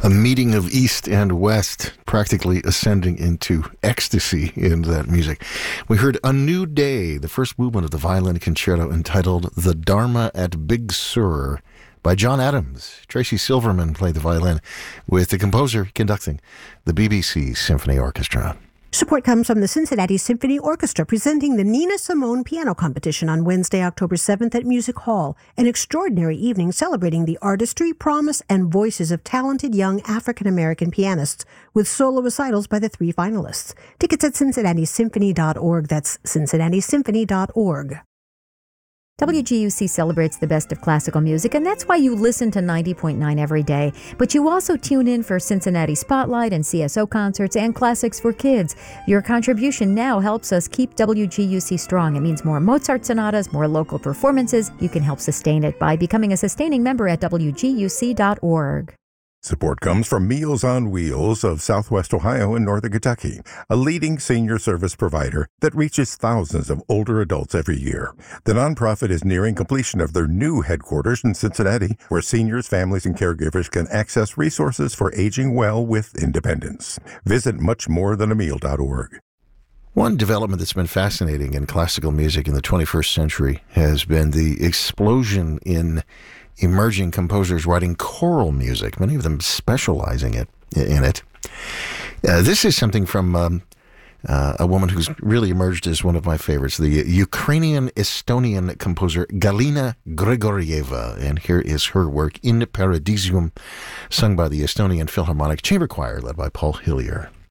A meeting of East and West, practically ascending into ecstasy in that music. We heard A New Day, the first movement of the violin concerto entitled The Dharma at Big Sur by John Adams. Tracy Silverman played the violin with the composer conducting the BBC Symphony Orchestra. Support comes from the Cincinnati Symphony Orchestra presenting the Nina Simone Piano Competition on Wednesday, October 7th at Music Hall, an extraordinary evening celebrating the artistry, promise, and voices of talented young African-American pianists with solo recitals by the 3 finalists. Tickets at cincinnatysymphony.org. That's cincinnatysymphony.org. WGUC celebrates the best of classical music, and that's why you listen to 90.9 every day. But you also tune in for Cincinnati Spotlight and CSO concerts and classics for kids. Your contribution now helps us keep WGUC strong. It means more Mozart sonatas, more local performances. You can help sustain it by becoming a sustaining member at WGUC.org. Support comes from Meals on Wheels of Southwest Ohio and Northern Kentucky, a leading senior service provider that reaches thousands of older adults every year. The nonprofit is nearing completion of their new headquarters in Cincinnati, where seniors, families, and caregivers can access resources for aging well with independence. Visit muchmorethanAmeal.org. One development that's been fascinating in classical music in the 21st century has been the explosion in emerging composers writing choral music, many of them specializing in it. This is something from a woman who's really emerged as one of my favorites, the Ukrainian-Estonian composer Galina Grigorieva. And here is her work, In Paradisium, sung by the Estonian Philharmonic Chamber Choir, led by Paul Hillier.